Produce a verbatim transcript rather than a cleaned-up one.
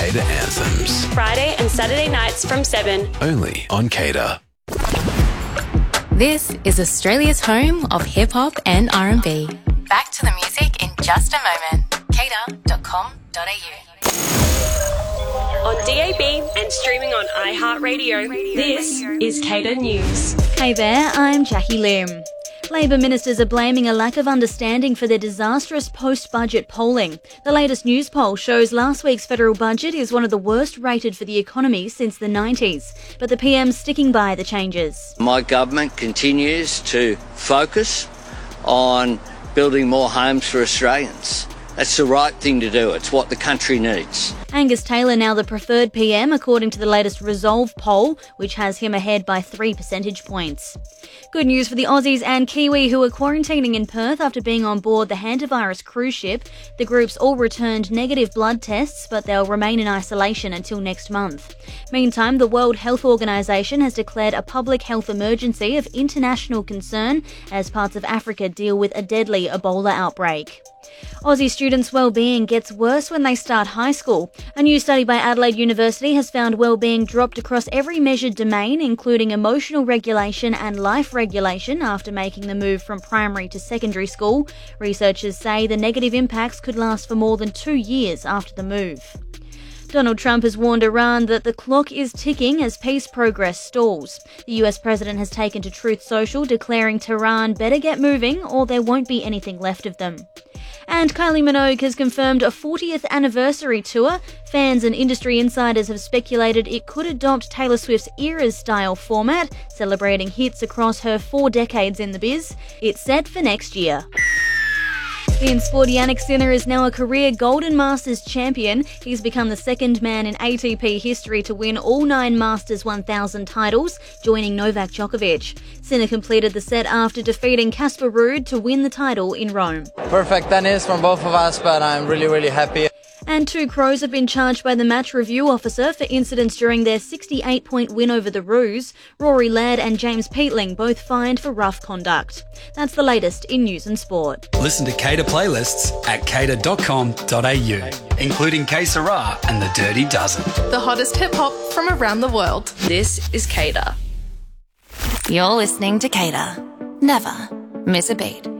Cater Anthems. Friday and Saturday nights from seven. Only on Cater. This is Australia's home of hip-hop and R and B. Back to the music in just a moment. cater dot com dot a u. On D A B and streaming on iHeartRadio, this is Cater News. Hey there, I'm Jackie Lim. Labor ministers are blaming a lack of understanding for their disastrous post-budget polling. The latest news poll shows last week's federal budget is one of the worst rated for the economy since the nineties. But the P M's sticking by the changes. My government continues to focus on building more homes for Australians. That's the right thing to do. It's what the country needs. Angus Taylor now the preferred P M according to the latest Resolve poll, which has him ahead by three percentage points. Good news for the Aussies and Kiwi who are quarantining in Perth after being on board the Hantavirus cruise ship. The groups all returned negative blood tests, but they'll remain in isolation until next month. Meantime, the World Health Organization has declared a public health emergency of international concern as parts of Africa deal with a deadly Ebola outbreak. Aussie students' well-being gets worse when they start high school. A new study by Adelaide University has found well-being dropped across every measured domain, including emotional regulation and life regulation after making the move from primary to secondary school. Researchers say the negative impacts could last for more than two years after the move. Donald Trump has warned Iran that the clock is ticking as peace progress stalls. The U S president has taken to Truth Social, declaring Tehran better get moving or there won't be anything left of them. And Kylie Minogue has confirmed a fortieth anniversary tour. Fans and industry insiders have speculated it could adopt Taylor Swift's Eras-style format, celebrating hits across her four decades in the biz. It's set for next year. In sport, Yannick Sinner is now a career Golden Masters champion. He's become the second man in A T P history to win all nine Masters one thousand titles, joining Novak Djokovic. Sinner completed the set after defeating Casper Ruud to win the title in Rome. Perfect tennis from both of us, but I'm really, really happy. And two Crows have been charged by the match review officer for incidents during their sixty-eight point win over the Roos. Rory Laird and James Peatling both fined for rough conduct. That's the latest in news and sport. Listen to Cater playlists at cater dot com dot a u, including Que Sera and The Dirty Dozen. The hottest hip-hop from around the world. This is Cater. You're listening to Cater. Never miss a beat.